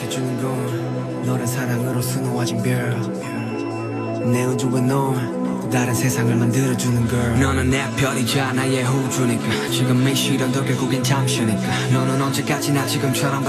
해주는 건 너란 사랑으로 수놓아진 별내 우주와 넌 다른 세상을 만들어주는 걸. 너는 내 별이자 나의 우주니까 지금 이 시련도 결국엔 잠시니까 너는 언제까지나 지금처럼